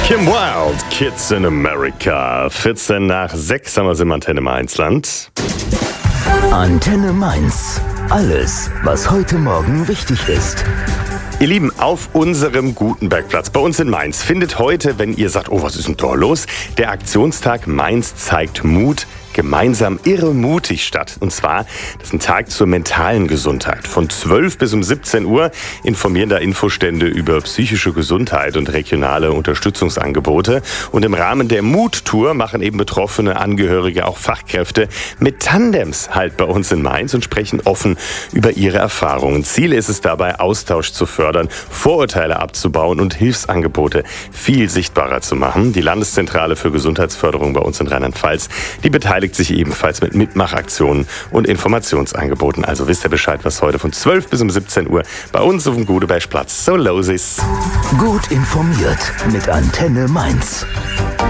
Kim Wilde, Kids in America. 14 nach 6 haben wir es im Antenne Mainz-Land. Antenne Mainz. Alles, was heute Morgen wichtig ist. Ihr Lieben, auf unserem Gutenbergplatz bei uns in Mainz findet heute, wenn ihr sagt, oh, was ist denn da los, der Aktionstag Mainz zeigt Mut, gemeinsam irre mutig statt. Und zwar, das ist ein Tag zur mentalen Gesundheit. Von 12 bis um 17 Uhr informieren da Infostände über psychische Gesundheit und regionale Unterstützungsangebote. Und im Rahmen der Mut-Tour machen eben betroffene Angehörige, auch Fachkräfte, mit Tandems halt bei uns in Mainz und sprechen offen über ihre Erfahrungen. Ziel ist es dabei, Austausch zu fördern, Vorurteile abzubauen und Hilfsangebote viel sichtbarer zu machen. Die Landeszentrale für Gesundheitsförderung bei uns in Rheinland-Pfalz, die beteiligt sich ebenfalls mit Mitmachaktionen und Informationsangeboten. Also wisst ihr Bescheid, was heute von 12 bis um 17 Uhr bei uns auf dem Gutenbergplatz so los ist. Gut informiert mit Antenne Mainz.